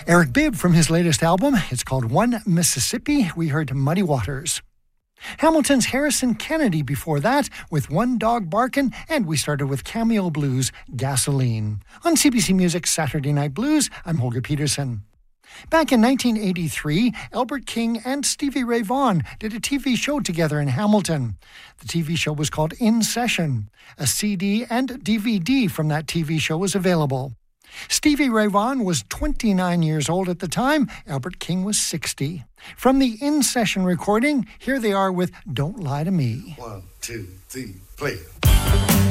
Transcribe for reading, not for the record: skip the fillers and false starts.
Eric Bibb from his latest album. It's called One Mississippi. We heard Muddy Waters. Hamilton's Harrison Kennedy before that with One Dog Barkin', and we started with Cameo Blues, Gasoline. On CBC Music's Saturday Night Blues, I'm Holger Peterson. Back in 1983, Albert King and Stevie Ray Vaughan did a TV show together in Hamilton. The TV show was called In Session. A CD and DVD from that TV show was available. Stevie Ray Vaughan was 29 years old at the time. Albert King was 60. From the In Session recording, here they are with Don't Lie to Me. 1, 2, 3, play it.